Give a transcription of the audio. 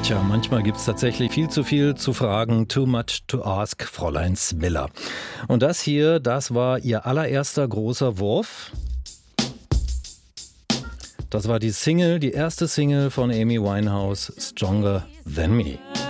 Tja, manchmal gibt es tatsächlich viel zu fragen. Too much to ask, Fräulein Smiller. Und das hier, das war ihr allererster großer Wurf. Das war die erste Single von Amy Winehouse, Stronger Than Me.